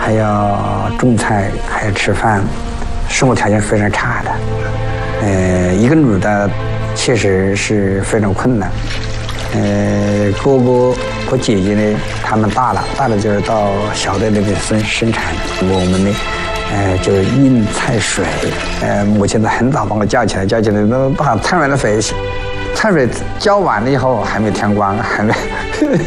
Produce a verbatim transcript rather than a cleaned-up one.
还要种菜，还要吃饭，生活条件非常差的。呃，一个女的确实是非常困难。呃，哥哥和姐姐呢，他们大了，大了就是到小的那边生生产，我们呢，呃，就运菜水。呃，母亲呢很早把我叫起来，叫起来都把菜完了水，菜水浇完了以后还没天光，还没